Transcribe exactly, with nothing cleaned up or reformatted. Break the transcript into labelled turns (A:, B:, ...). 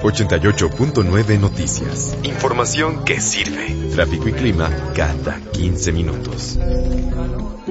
A: ochenta y ocho punto nueve Noticias. Información que sirve. Tráfico y clima cada quince minutos.